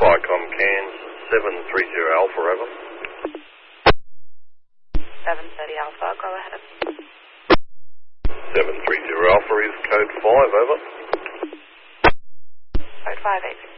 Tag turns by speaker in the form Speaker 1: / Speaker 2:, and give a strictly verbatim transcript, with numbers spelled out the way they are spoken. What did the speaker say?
Speaker 1: Vicom Cairns, seven three zero Alpha, over.
Speaker 2: seven thirty Alpha, go ahead.
Speaker 1: seven three zero Alpha is code five, over.
Speaker 2: Code five eight.